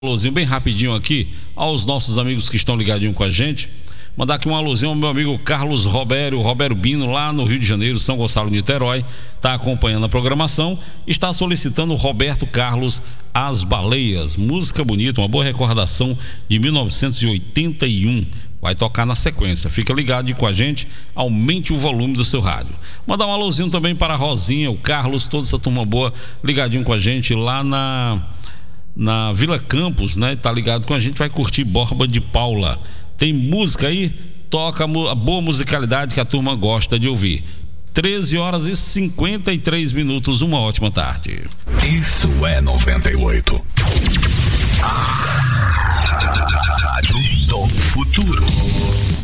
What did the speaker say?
Alôzinho bem rapidinho aqui aos nossos amigos que estão ligadinho com a gente. Mandar aqui um alôzinho ao meu amigo Carlos Roberto Bino, lá no Rio de Janeiro, São Gonçalo, Niterói. Está acompanhando a programação. Está solicitando o Roberto Carlos As Baleias. Música bonita, uma boa recordação de 1981. Vai tocar na sequência. Fica ligado com a gente. Aumente o volume do seu rádio. Mandar um alôzinho também para a Rosinha, o Carlos, toda essa turma boa ligadinho com a gente lá na Vila Campos, né? Tá ligado com a gente, vai curtir Borba de Paula. Tem música aí? Toca a boa musicalidade que a turma gosta de ouvir. 13h53, uma ótima tarde. Isso é 98. Rádio do Futuro.